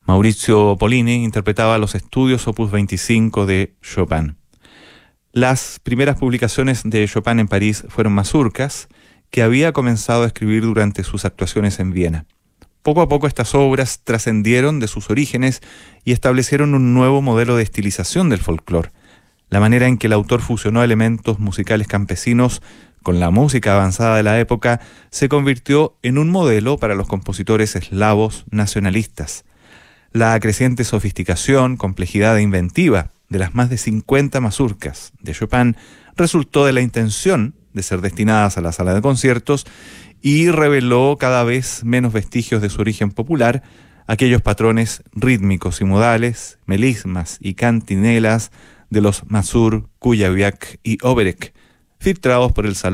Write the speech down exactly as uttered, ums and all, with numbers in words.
Maurizio Pollini interpretaba los estudios opus veinticinco de Chopin. Las primeras publicaciones de Chopin en París fueron mazurcas, que había comenzado a escribir durante sus actuaciones en Viena. Poco a poco estas obras trascendieron de sus orígenes y establecieron un nuevo modelo de estilización del folclore. La manera en que el autor fusionó elementos musicales campesinos con la música avanzada de la época se convirtió en un modelo para los compositores eslavos nacionalistas. La creciente sofisticación, complejidad e inventiva de las más de cincuenta mazurcas de Chopin resultó de la intención de ser destinadas a la sala de conciertos y reveló cada vez menos vestigios de su origen popular, aquellos patrones rítmicos y modales, melismas y cantinelas de los mazur, kujawiak y oberek, filtrados por el salón